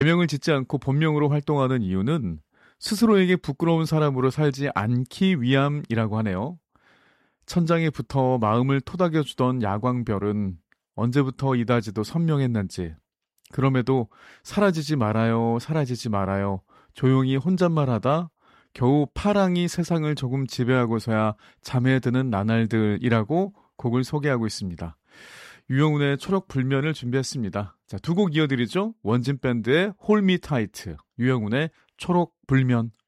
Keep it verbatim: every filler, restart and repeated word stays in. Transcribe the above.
예명을 짓지 않고 본명으로 활동하는 이유는 스스로에게 부끄러운 사람으로 살지 않기 위함이라고 하네요. 천장에 붙어 마음을 토닥여주던 야광별은 언제부터 이다지도 선명했는지, 그럼에도 사라지지 말아요, 사라지지 말아요, 조용히 혼잣말하다 겨우 파랑이 세상을 조금 지배하고서야 잠에 드는 나날들이라고 곡을 소개하고 있습니다. 유영훈의 초록불면을 준비했습니다. 자, 두 곡 이어드리죠. 원진 밴드의 홀미 타이트, 유영훈의 초록불면.